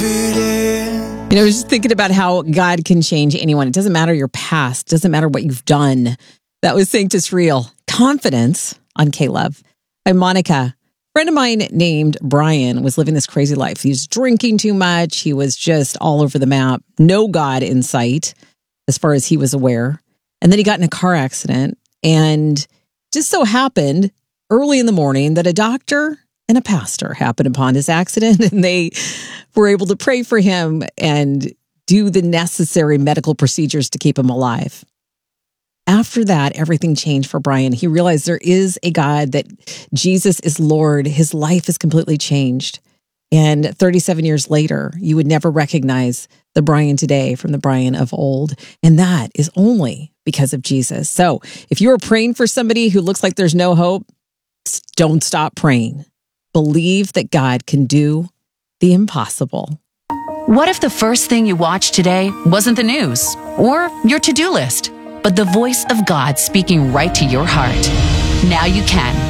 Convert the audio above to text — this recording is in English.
I was just thinking about how God can change anyone. It doesn't matter your past. It doesn't matter what you've done. That was Sanctus Real. Confidence on K-Love. I'm Monica. A friend of mine named Brian was living this crazy life. He was drinking too much. He was just all over the map. No God in sight, as far as he was aware. And then he got in a car accident. And just so happened early in the morning that a doctor and a pastor happened upon his accident, and they were able to pray for him and do the necessary medical procedures to keep him alive. After that, everything changed for Brian. He realized there is a God, that Jesus is Lord. His life is completely changed. And 37 years later, you would never recognize the Brian today from the Brian of old. And that is only because of Jesus. So if you are praying for somebody who looks like there's no hope, don't stop praying. Believe that God can do the impossible. What if the first thing you watched today wasn't the news or your to-do list, but the voice of God speaking right to your heart? Now you can